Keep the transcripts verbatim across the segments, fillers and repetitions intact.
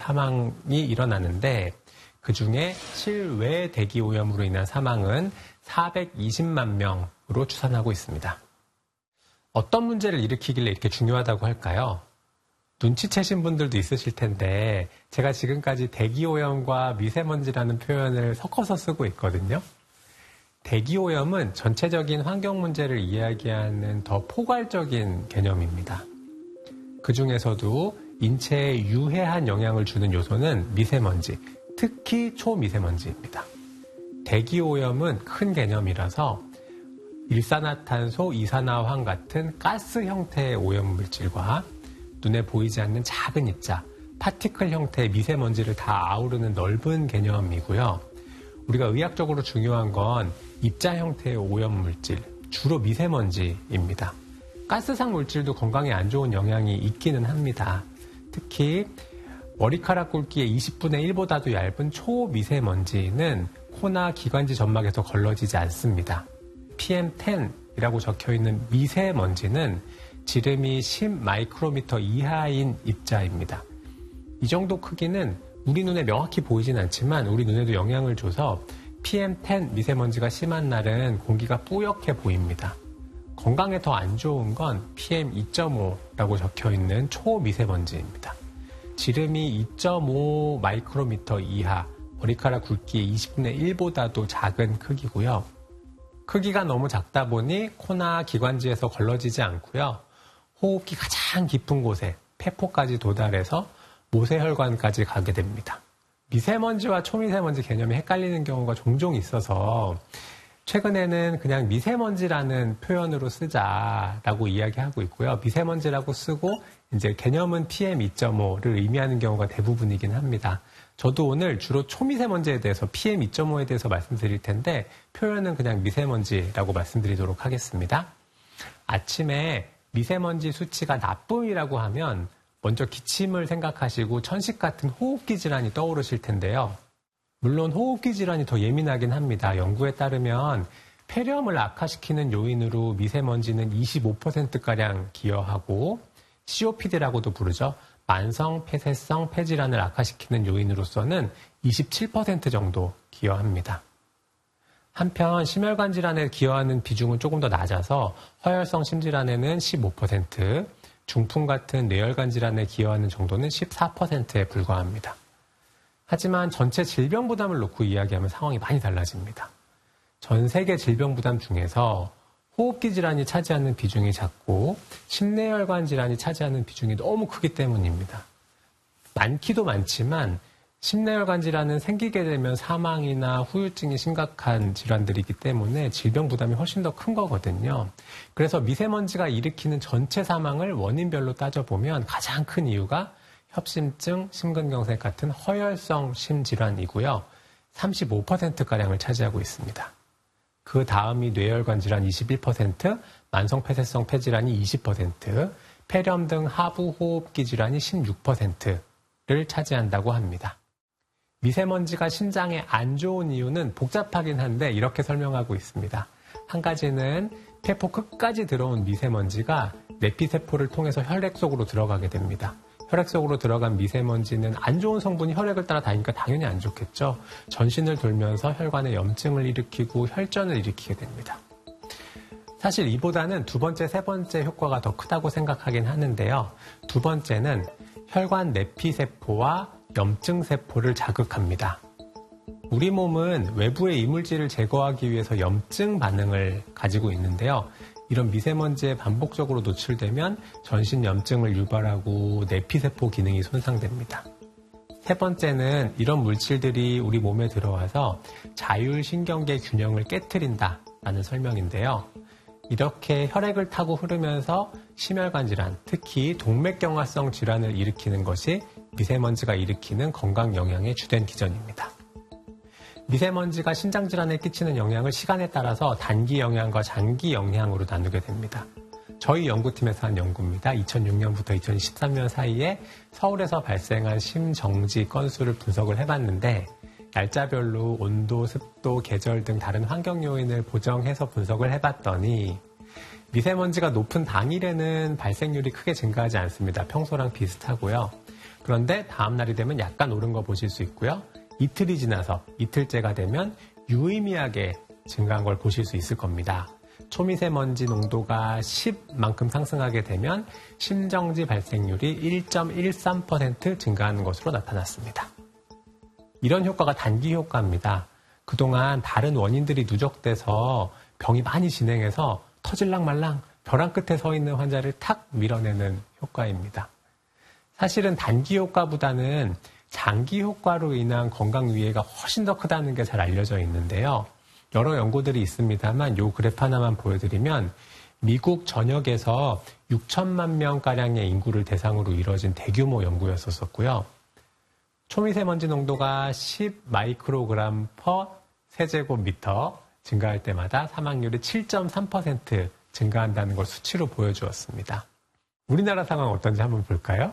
사망이 일어나는데 그중에 실외 대기오염으로 인한 사망은 사백이십만 명으로 추산하고 있습니다. 어떤 문제를 일으키길래 이렇게 중요하다고 할까요? 눈치채신 분들도 있으실 텐데 제가 지금까지 대기오염과 미세먼지라는 표현을 섞어서 쓰고 있거든요. 대기오염은 전체적인 환경 문제를 이야기하는 더 포괄적인 개념입니다. 그 중에서도 인체에 유해한 영향을 주는 요소는 미세먼지, 특히 초미세먼지입니다. 대기오염은 큰 개념이라서 일산화탄소, 이산화황 같은 가스 형태의 오염물질과 눈에 보이지 않는 작은 입자, 파티클 형태의 미세먼지를 다 아우르는 넓은 개념이고요. 우리가 의학적으로 중요한 건 입자 형태의 오염물질, 주로 미세먼지입니다. 가스상 물질도 건강에 안 좋은 영향이 있기는 합니다. 특히 머리카락 굵기의 이십분의 일보다도 얇은 초미세먼지는 코나 기관지 점막에서 걸러지지 않습니다. 피엠 텐이라고 적혀있는 미세먼지는 지름이 십 마이크로미터 이하인 입자입니다. 이 정도 크기는 우리 눈에 명확히 보이진 않지만 우리 눈에도 영향을 줘서 피엠 텐 미세먼지가 심한 날은 공기가 뿌옇게 보입니다. 건강에 더 안 좋은 건 피엠 이 점 오라고 적혀있는 초미세먼지입니다. 지름이 이 점 오 마이크로미터 이하, 머리카락 굵기의 이십분의 일보다도 작은 크기고요. 크기가 너무 작다 보니 코나 기관지에서 걸러지지 않고요. 호흡기 가장 깊은 곳에 폐포까지 도달해서 모세혈관까지 가게 됩니다. 미세먼지와 초미세먼지 개념이 헷갈리는 경우가 종종 있어서 최근에는 그냥 미세먼지라는 표현으로 쓰자라고 이야기하고 있고요. 미세먼지라고 쓰고 이제 개념은 피엠 이 점 오를 의미하는 경우가 대부분이긴 합니다. 저도 오늘 주로 초미세먼지에 대해서 피엠 이 점 오에 대해서 말씀드릴 텐데 표현은 그냥 미세먼지라고 말씀드리도록 하겠습니다. 아침에 미세먼지 수치가 나쁨이라고 하면 먼저 기침을 생각하시고 천식 같은 호흡기 질환이 떠오르실 텐데요. 물론 호흡기 질환이 더 예민하긴 합니다. 연구에 따르면 폐렴을 악화시키는 요인으로 미세먼지는 이십오 퍼센트가량 기여하고 씨오피디라고도 부르죠. 만성 폐쇄성 폐질환을 악화시키는 요인으로서는 이십칠 퍼센트 정도 기여합니다. 한편 심혈관 질환에 기여하는 비중은 조금 더 낮아서 허혈성 심질환에는 십오 퍼센트, 중풍 같은 뇌혈관 질환에 기여하는 정도는 십사 퍼센트에 불과합니다. 하지만 전체 질병 부담을 놓고 이야기하면 상황이 많이 달라집니다. 전 세계 질병 부담 중에서 호흡기 질환이 차지하는 비중이 작고 심뇌혈관 질환이 차지하는 비중이 너무 크기 때문입니다. 많기도 많지만 심뇌혈관 질환은 생기게 되면 사망이나 후유증이 심각한 질환들이기 때문에 질병 부담이 훨씬 더 큰 거거든요. 그래서 미세먼지가 일으키는 전체 사망을 원인별로 따져보면 가장 큰 이유가 협심증, 심근경색 같은 허혈성 심질환이고요. 삼십오 퍼센트가량을 차지하고 있습니다. 그 다음이 뇌혈관 질환 이십일 퍼센트, 만성폐쇄성 폐질환이 이십 퍼센트, 폐렴 등 하부호흡기 질환이 십육 퍼센트를 차지한다고 합니다. 미세먼지가 신장에 안 좋은 이유는 복잡하긴 한데 이렇게 설명하고 있습니다. 한 가지는 폐포 끝까지 들어온 미세먼지가 내피세포를 통해서 혈액 속으로 들어가게 됩니다. 혈액 속으로 들어간 미세먼지는 안 좋은 성분이 혈액을 따라 다니니까 당연히 안 좋겠죠. 전신을 돌면서 혈관에 염증을 일으키고 혈전을 일으키게 됩니다. 사실 이보다는 두 번째, 세 번째 효과가 더 크다고 생각하긴 하는데요. 두 번째는 혈관 내피세포와 염증세포를 자극합니다. 우리 몸은 외부의 이물질을 제거하기 위해서 염증 반응을 가지고 있는데요. 이런 미세먼지에 반복적으로 노출되면 전신 염증을 유발하고 내피세포 기능이 손상됩니다. 세 번째는 이런 물질들이 우리 몸에 들어와서 자율신경계 균형을 깨트린다라는 설명인데요. 이렇게 혈액을 타고 흐르면서 심혈관 질환, 특히 동맥경화성 질환을 일으키는 것이 미세먼지가 일으키는 건강 영향의 주된 기전입니다. 미세먼지가 신장 질환에 끼치는 영향을 시간에 따라서 단기 영향과 장기 영향으로 나누게 됩니다. 저희 연구팀에서 한 연구입니다. 이천육 년부터 이천십삼 년 사이에 서울에서 발생한 심정지 건수를 분석을 해봤는데 날짜별로 온도, 습도, 계절 등 다른 환경 요인을 보정해서 분석을 해봤더니 미세먼지가 높은 당일에는 발생률이 크게 증가하지 않습니다. 평소랑 비슷하고요. 그런데 다음 날이 되면 약간 오른 거 보실 수 있고요. 이틀이 지나서 이틀째가 되면 유의미하게 증가한 걸 보실 수 있을 겁니다. 초미세먼지 농도가 십만큼 상승하게 되면 심정지 발생률이 일 점 일삼 퍼센트 증가하는 것으로 나타났습니다. 이런 효과가 단기 효과입니다. 그동안 다른 원인들이 누적돼서 병이 많이 진행해서 터질랑 말랑 벼랑 끝에 서 있는 환자를 탁 밀어내는 효과입니다. 사실은 단기 효과보다는 장기 효과로 인한 건강 위해가 훨씬 더 크다는 게 잘 알려져 있는데요. 여러 연구들이 있습니다만 이 그래프 하나만 보여드리면 미국 전역에서 육천만 명가량의 인구를 대상으로 이루어진 대규모 연구였었고요. 초미세먼지 농도가 십 마이크로그램 퍼 세제곱미터 증가할 때마다 사망률이 칠 점 삼 퍼센트 증가한다는 걸 수치로 보여주었습니다. 우리나라 상황 어떤지 한번 볼까요?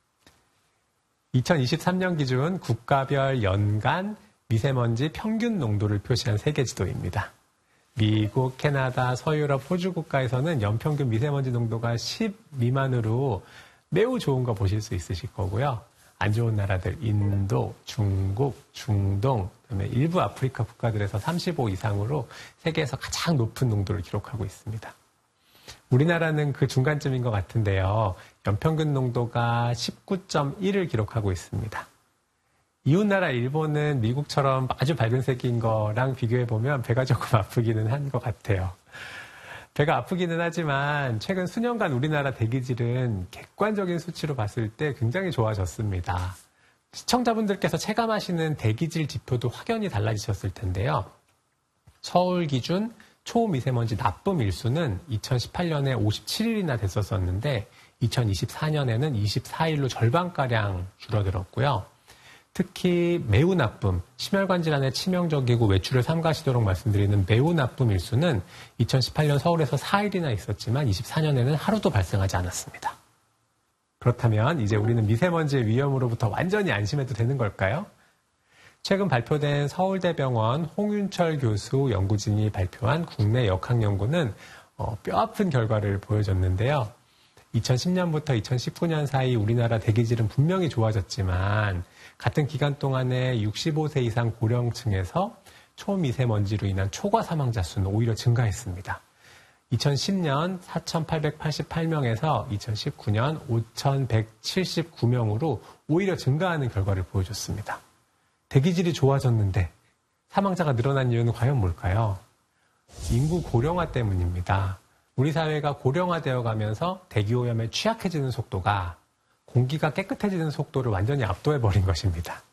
이천이십삼 년 기준 국가별 연간 미세먼지 평균 농도를 표시한 세계 지도입니다. 미국, 캐나다, 서유럽, 호주 국가에서는 연평균 미세먼지 농도가 십 미만으로 매우 좋은 거 보실 수 있으실 거고요. 안 좋은 나라들 인도, 중국, 중동, 그다음에 일부 아프리카 국가들에서 삼십오 이상으로 세계에서 가장 높은 농도를 기록하고 있습니다. 우리나라는 그 중간쯤인 것 같은데요. 연평균 농도가 십구 점 일을 기록하고 있습니다. 이웃나라 일본은 미국처럼 아주 밝은 색인 거랑 비교해보면 배가 조금 아프기는 한 것 같아요. 배가 아프기는 하지만 최근 수년간 우리나라 대기질은 객관적인 수치로 봤을 때 굉장히 좋아졌습니다. 시청자분들께서 체감하시는 대기질 지표도 확연히 달라지셨을 텐데요. 서울 기준 초미세먼지 나쁨 일수는 이천십팔 년에 오십칠 일이나 됐었었는데 이천이십사 년에는 이십사 일로 절반가량 줄어들었고요. 특히 매우 나쁨, 심혈관 질환에 치명적이고 외출을 삼가시도록 말씀드리는 매우 나쁨 일수는 이천십팔 년 서울에서 사 일이나 있었지만 이십사 년에는 하루도 발생하지 않았습니다. 그렇다면 이제 우리는 미세먼지의 위험으로부터 완전히 안심해도 되는 걸까요? 최근 발표된 서울대병원 홍윤철 교수 연구진이 발표한 국내 역학 연구는 어, 뼈아픈 결과를 보여줬는데요. 이천십 년부터 이천십구 년 사이 우리나라 대기질은 분명히 좋아졌지만 같은 기간 동안에 육십오 세 이상 고령층에서 초미세먼지로 인한 초과 사망자 수는 오히려 증가했습니다. 이천십 년 사천팔백팔십팔 명에서 이천십구 년 오천백칠십구 명으로 오히려 증가하는 결과를 보여줬습니다. 대기질이 좋아졌는데 사망자가 늘어난 이유는 과연 뭘까요? 인구 고령화 때문입니다. 우리 사회가 고령화되어 가면서 대기오염에 취약해지는 속도가 공기가 깨끗해지는 속도를 완전히 압도해버린 것입니다.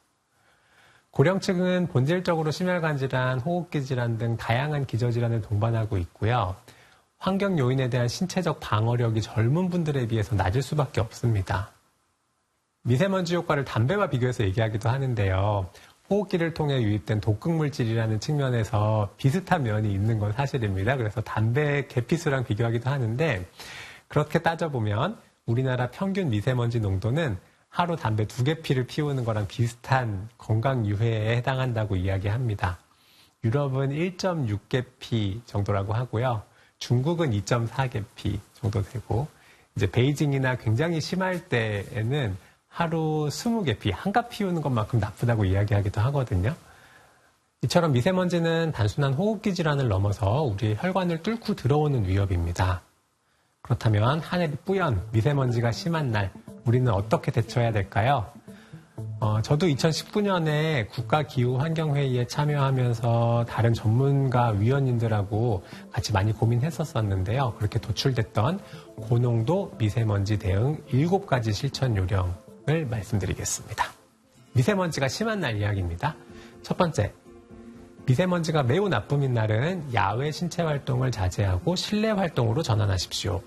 고령층은 본질적으로 심혈관 질환, 호흡기 질환 등 다양한 기저질환을 동반하고 있고요. 환경 요인에 대한 신체적 방어력이 젊은 분들에 비해서 낮을 수밖에 없습니다. 미세먼지 효과를 담배와 비교해서 얘기하기도 하는데요. 호흡기를 통해 유입된 독극물질이라는 측면에서 비슷한 면이 있는 건 사실입니다. 그래서 담배 개피수랑 비교하기도 하는데 그렇게 따져보면 우리나라 평균 미세먼지 농도는 하루 담배 두 개 피를 피우는 거랑 비슷한 건강 유해에 해당한다고 이야기합니다. 유럽은 일 점 육 개 피 정도라고 하고요. 중국은 이 점 사 개 피 정도 되고 이제 베이징이나 굉장히 심할 때에는 하루 스무 개 피, 한갑 피우는 것만큼 나쁘다고 이야기하기도 하거든요. 이처럼 미세먼지는 단순한 호흡기 질환을 넘어서 우리의 혈관을 뚫고 들어오는 위협입니다. 그렇다면 하늘이 뿌연 미세먼지가 심한 날 우리는 어떻게 대처해야 될까요? 어, 저도 이천십구 년에 국가기후환경회의에 참여하면서 다른 전문가 위원님들하고 같이 많이 고민했었었는데요. 그렇게 도출됐던 고농도 미세먼지 대응 일곱 가지 실천 요령을 말씀드리겠습니다. 미세먼지가 심한 날 이야기입니다. 첫 번째, 미세먼지가 매우 나쁨인 날은 야외 신체 활동을 자제하고 실내 활동으로 전환하십시오.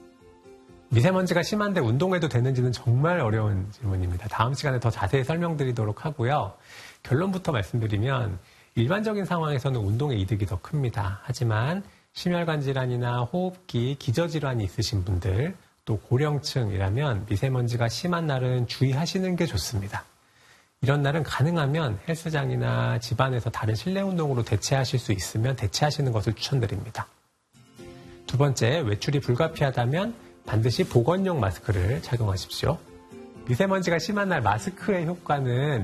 미세먼지가 심한데 운동해도 되는지는 정말 어려운 질문입니다. 다음 시간에 더 자세히 설명드리도록 하고요. 결론부터 말씀드리면 일반적인 상황에서는 운동의 이득이 더 큽니다. 하지만 심혈관 질환이나 호흡기, 기저질환이 있으신 분들, 또 고령층이라면 미세먼지가 심한 날은 주의하시는 게 좋습니다. 이런 날은 가능하면 헬스장이나 집안에서 다른 실내 운동으로 대체하실 수 있으면 대체하시는 것을 추천드립니다. 두 번째, 외출이 불가피하다면 반드시 보건용 마스크를 착용하십시오. 미세먼지가 심한 날 마스크의 효과는